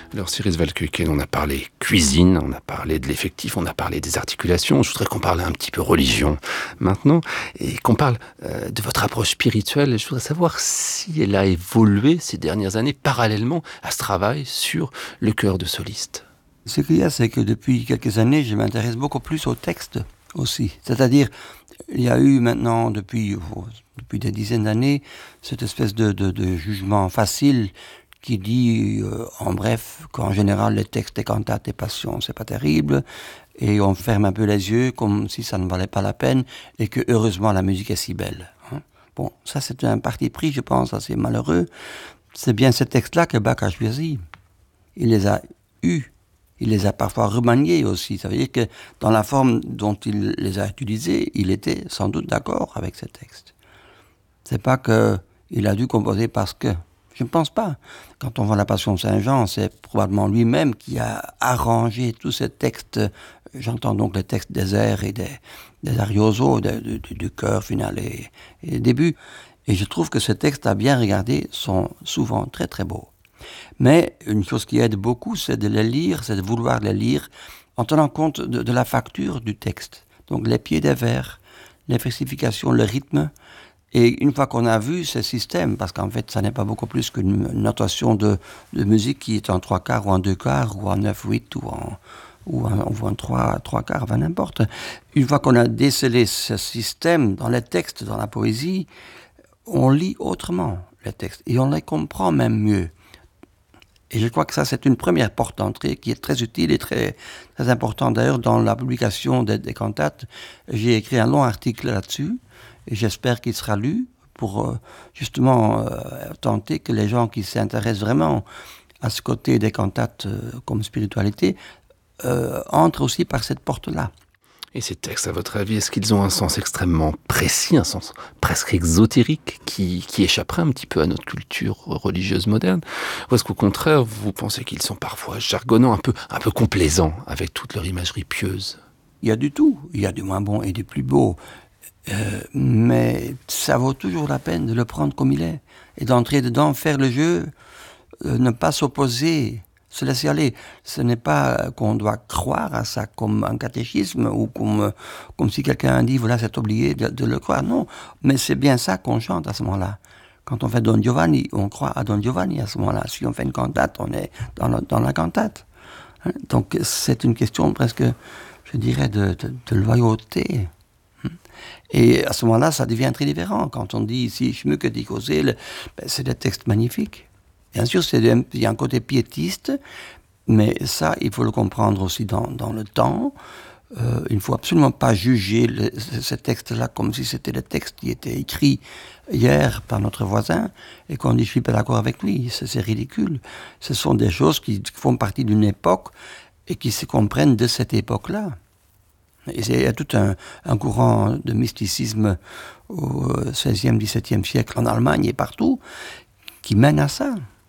Alors Cyrus Valkeuken, on a parlé cuisine, on a parlé de l'effectif, on a parlé des articulations. Je voudrais qu'on parle un petit peu religion maintenant et qu'on parle de votre approche spirituelle. Je voudrais savoir si elle a évolué ces dernières années parallèlement à ce travail sur le chœur de soliste. Ce qu'il y a, c'est que depuis quelques années, je m'intéresse beaucoup plus au texte aussi. C'est-à-dire, il y a eu maintenant, depuis des dizaines d'années, cette espèce de jugement facile qui dit, en bref, qu'en général, les textes des cantates et passions, c'est pas terrible, et on ferme un peu les yeux comme si ça ne valait pas la peine, et que heureusement la musique est si belle. Hein. Bon, ça c'est un parti pris, je pense, assez malheureux. C'est bien ces textes-là que Bach a choisi. Il les a eus. Il les a parfois remaniés aussi. Ça veut dire que dans la forme dont il les a utilisés, il était sans doute d'accord avec ces textes. C'est pas qu'il a dû composer parce que. Je ne pense pas. Quand on voit la Passion de Saint-Jean, c'est probablement lui-même qui a arrangé tous ces textes. J'entends donc les textes des airs et des ariosos, du chœur final et début. Et je trouve que ces textes, à bien regarder, sont souvent très très beaux. Mais une chose qui aide beaucoup, c'est de les lire, c'est de vouloir les lire en tenant compte de la facture du texte. Donc les pieds des vers, les versifications, le rythme. Et une fois qu'on a vu ce système, parce qu'en fait, ça n'est pas beaucoup plus qu'une notation de musique qui est en 3/4 ou en 2/4 ou en 9/8 ou en 3/4, enfin n'importe. Une fois qu'on a décelé ce système dans les textes, dans la poésie, on lit autrement les textes et on les comprend même mieux. Et je crois que ça, c'est une première porte d'entrée qui est très utile et très, très importante. D'ailleurs, dans la publication des cantates, j'ai écrit un long article là-dessus. Et j'espère qu'il sera lu pour justement tenter que les gens qui s'intéressent vraiment à ce côté des cantates comme spiritualité entrent aussi par cette porte-là. Et ces textes, à votre avis, est-ce qu'ils ont un sens extrêmement précis, un sens presque exotérique qui échapperait un petit peu à notre culture religieuse moderne? Ou est-ce qu'au contraire, vous pensez qu'ils sont parfois jargonnants, un peu complaisants avec toute leur imagerie pieuse? Il y a du tout. Il y a du moins bon et du plus beau. Mais ça vaut toujours la peine de le prendre comme il est et d'entrer dedans, faire le jeu, ne pas s'opposer, se laisser aller. Ce n'est pas qu'on doit croire à ça comme un catéchisme ou comme si quelqu'un a dit voilà c'est obligé de le croire. Non, mais c'est bien ça qu'on chante à ce moment-là. Quand on fait Don Giovanni, on croit à Don Giovanni à ce moment-là. Si on fait une cantate, on est dans la cantate. Hein? Donc c'est une question presque, je dirais, de loyauté. Et à ce moment-là, ça devient très différent. Quand on dit ici, schmücke dich, o Seele, c'est des textes magnifiques. Bien sûr, il y a un côté piétiste, mais ça, il faut le comprendre aussi dans le temps. Il ne faut absolument pas juger ces textes-là comme si c'était des textes qui étaient écrits hier par notre voisin et qu'on dit je suis pas d'accord avec lui. C'est ridicule. Ce sont des choses qui font partie d'une époque et qui se comprennent de cette époque-là. Et il y a tout un courant de mysticisme au XVIe, XVIIe siècle en Allemagne et partout qui mène à ça.